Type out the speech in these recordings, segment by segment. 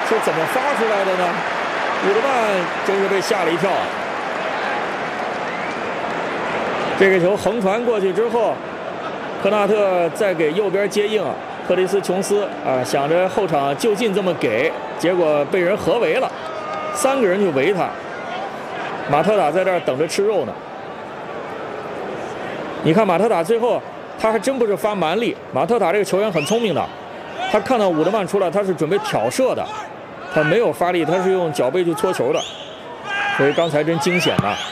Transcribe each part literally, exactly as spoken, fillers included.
是怎么发出来的呢？伍德曼真是被吓了一跳啊！这个球横传过去之后，科纳特再给右边接应，克里斯琼斯啊，想着后场就近这么给，结果被人合围了，三个人去围他。马特塔在这儿等着吃肉呢。你看马特塔最后他还真不是发蛮力，马特塔这个球员很聪明的，他看到伍德曼出来，他是准备挑射的，他没有发力，他是用脚背去搓球的，所以刚才真惊险呐。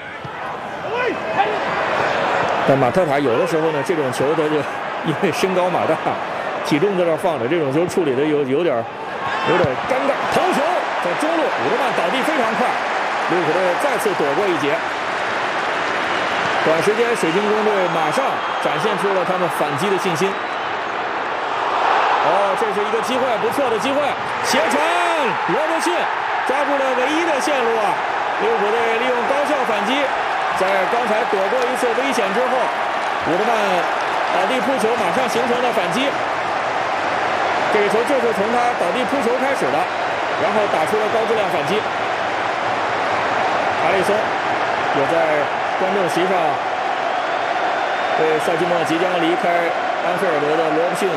但马特塔有的时候呢，这种球他就因为身高马大，体重在这放着，这种球处理的有有点有点尴尬。头球在中路，伍德曼倒地非常快，利物浦队再次躲过一劫。短时间，水晶宫队马上展现出了他们反击的信心。哦，这是一个机会，不错的机会，斜传，罗伯逊抓住了唯一的线路啊！利物浦队利用高效反击，在刚才躲过一次危险之后，伍德曼倒地扑球，马上形成了反击。这个球就是从他倒地扑球开始的，然后打出了高质量反击。阿里松也在观众席上为赛季末即将离开安菲尔德的罗伯逊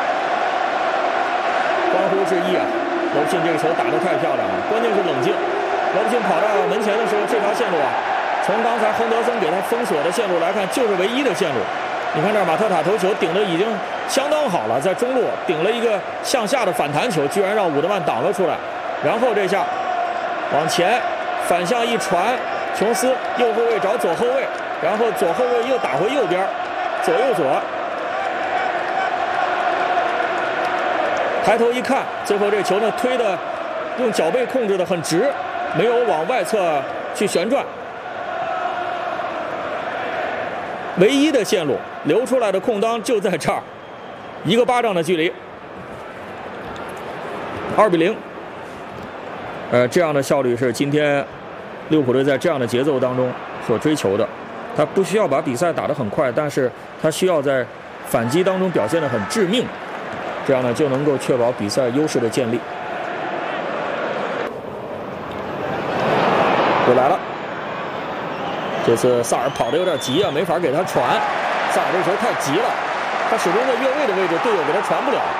欢呼致意啊！罗伯逊这个球打得太漂亮了，关键是冷静。罗伯逊跑到门前的时候，这条线路啊，从刚才亨德森给他封锁的线路来看，就是唯一的线路。你看这儿马特塔头球顶的已经相当好了，在中路顶了一个向下的反弹球，居然让伍德曼挡了出来。然后这下往前反向一传，琼斯右后卫找左后卫，然后左后卫又打回右边，左右左。抬头一看，最后这球呢推的用脚背控制的很直，没有往外侧去旋转。唯一的线路留出来的空当就在这儿，一个巴掌的距离。二比零。呃，这样的效率是今天利物浦队在这样的节奏当中所追求的。他不需要把比赛打得很快，但是他需要在反击当中表现得很致命，这样呢就能够确保比赛优势的建立。又来了。这次萨尔跑得有点急啊，没法给他传。萨尔这球太急了，他始终在越位的位置，队友给他传不了。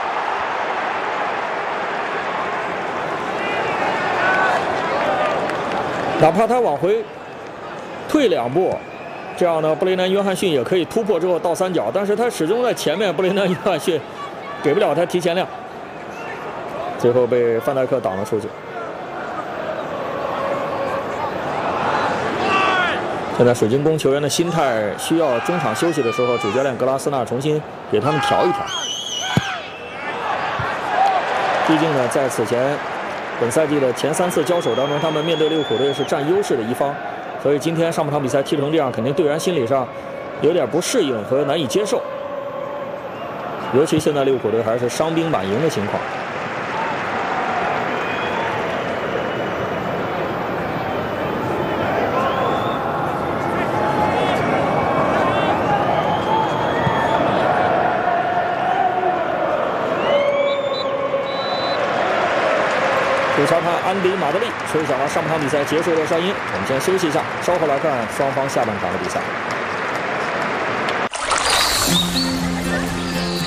哪怕他往回退两步，这样呢，布雷南·约翰逊也可以突破之后倒三角，但是他始终在前面，布雷南·约翰逊给不了他提前量，最后被范戴克挡了出去。现在水晶宫球员的心态需要中场休息的时候，主教练格拉斯纳重新给他们调一调。毕竟呢，在此前本赛季的前三次交手当中，他们面对利物浦队是占优势的一方，所以今天上半场比赛踢成这样，肯定队员心理上有点不适应和难以接受。尤其现在利物浦队还是伤兵满营的情况。主裁判安迪·马德里吹响了上半场比赛结束的哨音。我们先休息一下，稍后来看双方下半场的比赛。